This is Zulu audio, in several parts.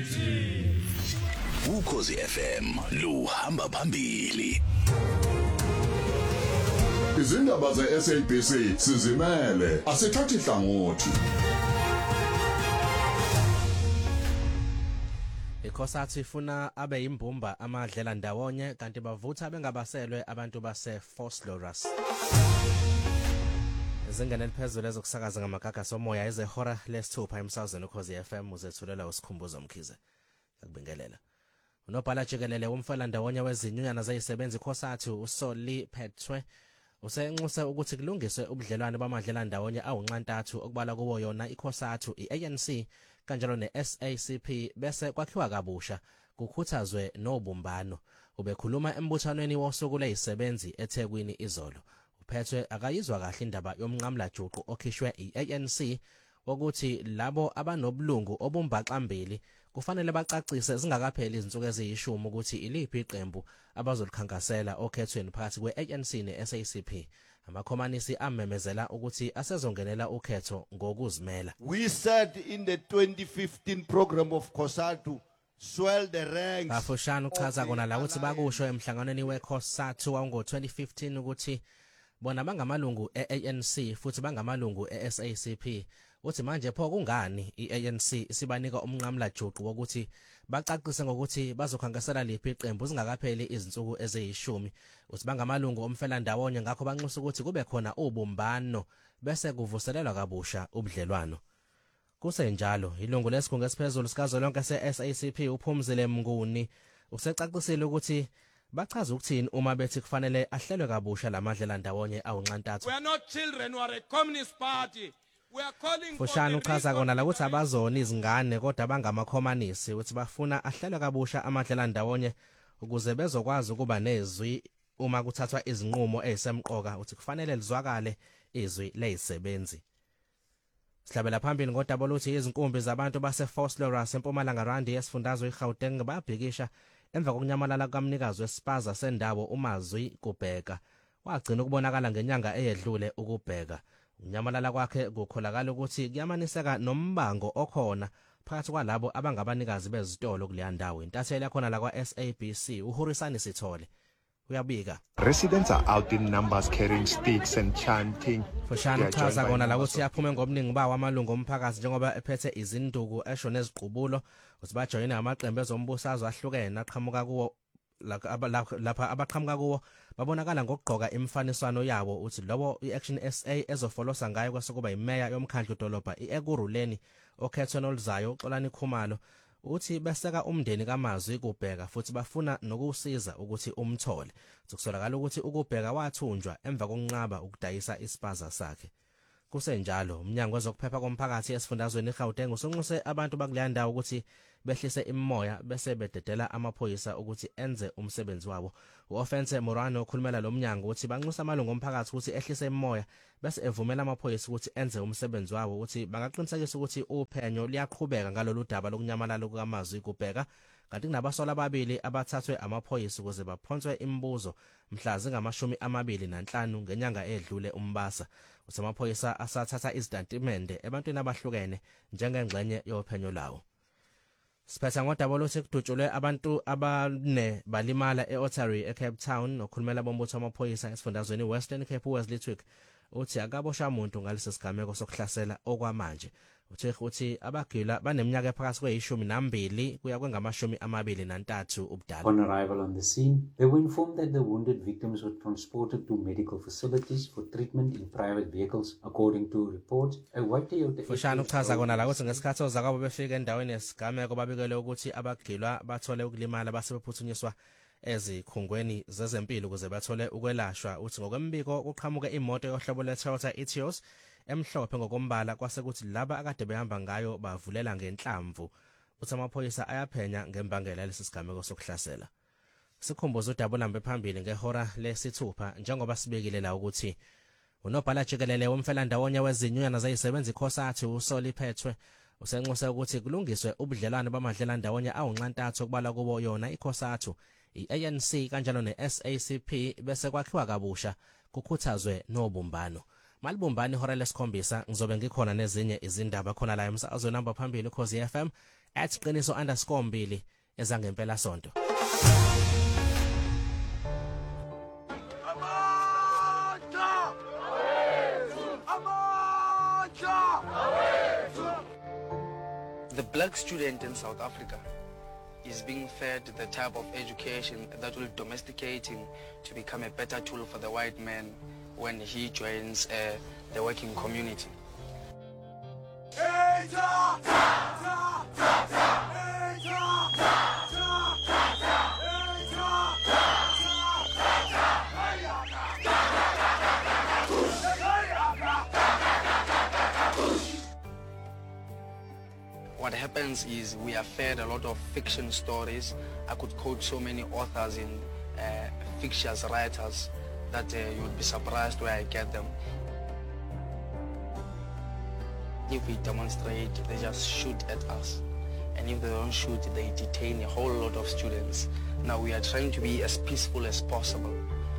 Ukhozi FM luhamba phambili. Izindaba ze-SABC sizimele, asithathi hlangothi. ICOSATU ifuna abe yimbumba amadlela ndawonye kanti bavutha bengabaselwe abantu base-Vosloorus. Izingane eliphezulu ezokusakaza ngamagaga somoya ezehora lesithupha emsazweni Ukhozi FM uzethulela usikhumbuzo Mkhize. Ngakubingelela. Unobhala jikelele womfela ndawonye wezinyunyana zayisebenza ICOSATU uSoli Phethwe usenxuse ukuthi kulungiswe ubudlelwano bamadlela ndawonye awunxantathu okubala kuwo yona ICOSATU, iANC kanjalo neSACP bese kwakhiwa kabusha kukhuthazwe nobumbano. Ubekhuluma embuthanweni wosuku lezisebenzi eThekwini izolo. Uphethwe akayizwa kahle indaba yomnqamla juqu okhishwe iANC ukuthi labo abanobulungu obumbaxambili kufanele bacacise zingakapheli izinsuku eziyishumi ukuthi iliphi iqembu abazolikhankasela okhethweni phakathi kweANC neSACP. Amakhomanisi amemezela ukuthi asezongenela ukhetho ngokuzimela. We said in the 2015 program of COSATU, swell the ranks. Bafushana uchaza kona la ukuthi bakusho emhlanganweni weCOSATU wango-2015 ukuthi bona bangamalungu eANC futhi bangamalungu eSACP. Uthi manje pho kungani iANC isibanika umnqamla juqu wokuthi bacacise ngokuthi bazokhankasela liphi iqembu zingakapheli izinsuku eziyishumi. Uthi bangamalungu omfela ndawonye ngakho banxusa ukuthi kube khona ubumbano bese kuvuselelwa kabusha ubudlelwano. Kusenjalo ilungu lesigungu esiphezulu sikazwelonke se-SACP uPhumzile Mnguni usecacisile ukuthi bachaza ukuthini uma bethi kufanele ahlelwe kabusha lamadlela ndawonye awunxantathu. We are not children, we are a communist party. We are calling for Fushana uchaza kona la ukuthi abazona izingane kodwa bangamakhomanisi ukuthi bafuna ahlelwe kabusha amadlela ndawonye ukuze bezokwazi ukuba nezwi uma kuthathwa izinqumo ezisemqoka ukuthi kufanele lizwakale izwi lezisebenzi. Sihlabela phambili ngodaba oluthi izinkumbi zabantu base-Vosloorus eMpumalanga Randi esifundazwe iGauteng babhikisha emva kokunyamalala kamnikazi wesipaza sendawo uMazwi Kubheka. Wagcina ukubonakala ngenyanga eyedlule ukubheka. Unyamalala kwakhe kukholakala ukuthi kuyamaniseka nombango okhona phakathi kwalabo abangabanikazi bezitolo kuleya ndawo. Intatheli yakhona la kwa-SABC uHurisani Sithole uyabika. Residents are out in numbers carrying sticks and chanting. Fushana uchaza kona la ukuthi yaphume ngomningi bawo amalungu omphakathi njengoba ephethe izinduku esho neziqubulo ukuthi bajoyine amaqembu ezombusazwe ahlukene aqhamuka kuwo lapha abaqhamuka kuwo babonakala ngokugqoka imifaniswano yabo uthi lobo iAction SA ezofolosa ngayo kwesokuba imeya yomkhandlu dolobha iEkurhuleni okhethweni oluzayo uXolani Khumalo uthi beseka umndeni kaMazwi Kubheka futhi bafuna nokusiza ukuthi umthole. Kusolakala ukuthi ukubheka wathunjwa emva kokunqaba ukudayisa isipaza sakhe. Kusenjalo umnyango wezokuphepha komphakathi esifundazweni eGauteng usunxuse abantu bakuleya ndawo ukuthi behlise imimoya bese bededela amaphoyisa ukuthi enze umsebenzi wabo. UOffense Morano ukhulumela lo mnyango ukuthi banxusa amalungu omphakathi ukuthi ehlise imimoya bese evumela amaphoyisa ukuthi enze umsebenzi wabo ukuthi bangaqinisekisa ukuthi uphenyo liyaqhubeka ngalolu daba lokunyamalala kukaMazwi Kubheka kanti kunabasola ababili abathathwe amaphoyisa ukuze baphonswe imibuzo mhla zinga-25 ngenyanga edlule uMbasa. Usamaphoyisa asathatha izitantimende ebantwini abahlukene njengengxenye yophenyo lawo. Siphetha ngodaba oluthi kudutshulwe abantu abane balimala eOttari eCape Town. Okhulumela bombutho wamaphoyisa esifundazweni Western Cape Wesley Twig uthi akabosha umuntu ngalesi sigameko sokuhlasela okwamanje. Uthi abagila baneminyaka ephakathi kwe-12 kuya kwengama-23 ubudala. On arrival on the scene, they were informed that the wounded victims were transported to medical facilities for treatment in private vehicles, according to reports. A white Toyota. Fushana uchaza kona la ukuthi ngesikhathi ozakwabo befika endaweni yesigameko babikele ukuthi abagilwa bathole ukulimala basebephuthunyiswa ezikhungweni zezempilo ukuze bathole ukwelashwa. Uthi ngokwembiko kuqhamuke imoto yohlobo leToyota Etios emhlophe ngokombala kwase kuthi laba akade behamba ngayo bavulela ngenhlamvu. Uthi amaphoyisa ayaphenya ngembangela lesi sigameko sokuhlasela. Sikhumbuza udaba lambe phambili ngehora lesithupha njengoba sibekile la ukuthi unobhala jikelele womfela ndawonye wezinyunyana zayisebenza iCOSATU uSoli Phethwe usenxuse ukuthi kulungiswe ubudlelwano bamadlela ndawonye awunxantathu okubala kubo yona iCOSATU, iANC kanjalo neSACP bese kwakhiwa kabusha kukhuthazwe nobumbano. Malibumbani ihora lesikhombisa ngizobe ngikhona nezinye izindaba khona la emsakazweni namba phambili Ukhozi FM @qiniso_2 ezangempela sonto. The black student in South Africa is being fed the type of education that will domesticate him to become a better tool for the white man when he joins the working community. What happens is we are fed a lot of fiction stories. I could quote so many authors and fictitious writers that you would be surprised where I get them. If we demonstrate, they just shoot at us. And if they don't shoot, they detain a whole lot of students. Now we are trying to be as peaceful as possible.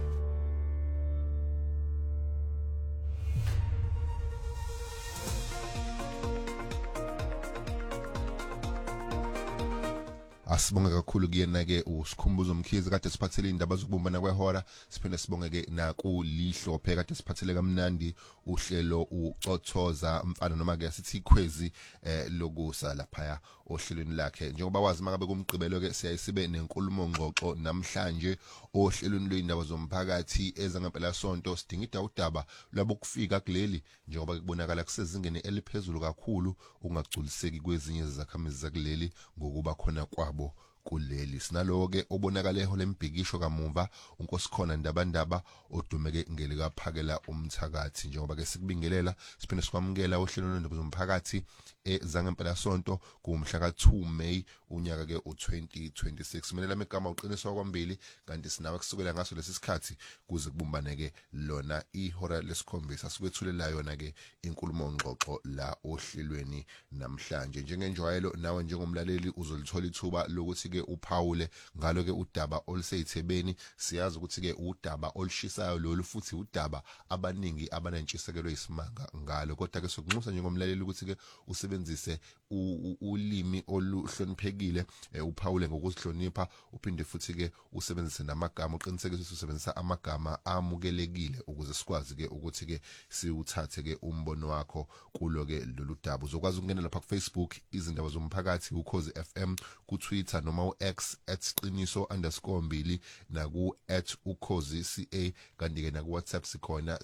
Asibonge kakhulu kuyena ke uSikhumbuzo Mkhize kade siphathele indaba zokubumbana kwehora siphinde sibonge ke naku Lihlophe kade siphathele kamnandi uhlelo ucothoza mfana noma ke sithi ikhwezi lokusa lapha ohlelweni lakhe njengoba wazi makabe kumgqibelo ke siyayisibe nenkulumo ngxoxo namhlanje ohlelweni lwendaba zomphakathi ezangempela sonto sidinga udaba lwabokufika kuleli njengoba kubonakala kusezingeni eliphezulu kakhulu ungagculiseki kwezinye izakhamizi zakuleli ngokuba khona kwabo kuleli sinalo ke obonakaleho lembhikisho kamuva unkosikhona ndabandaba odumeke ngelika phakela umthakathi njengoba ke sikubingelela siphinde sikwamukela ohlelo lwendaba zomphakathi ezangempela sonto kumhla ka2 May unyaka ke u2026 mina lami igama uqiniswa kwambili kanti sinawe kusukela ngaso lesisikhathi kuze kubumbane ke lona ihora lesikhombisa sikwethulela yona ke inkulumo ngxoxo la ohlelweni namhlanje njengenjwayelo nawe njengomlaleli uzolithola ithuba lokuthi ke uphawule ngalo ke udaba oluseyithebeni siyazi ukuthi ke udaba olushisayo lolu futhi udaba abaningi abanentshisekelo isimanga ngalo kodwa ke sokunxusa njengomlaleli ukuthi ke usebenzise ulimi oluhloniphekile uphawule ngokuzihlonipha uphinde futhi ke usebenzise namagama uqinisekise usebenzisa amagama amukelekile ukuze sikwazi ke ukuthi ke siuthathe ke umbono wakho kulo ke lolu daba uzokwazi ukungena lapha ku Facebook izindaba zomphakathi ukhozi FM ku Twitter noma u-X @qiniso_2 naku @ukhozi_ca kanti ke naku WhatsApp sikhona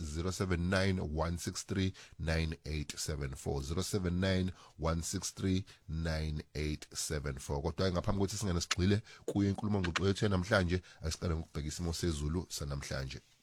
0791639874 0791639874 kodwa ngaphambi kokuthi singene sigxile kuye inkulumo ngxoxo yethu namhlanje asiqale ngokubheka isimo sezulu sanamhlanje.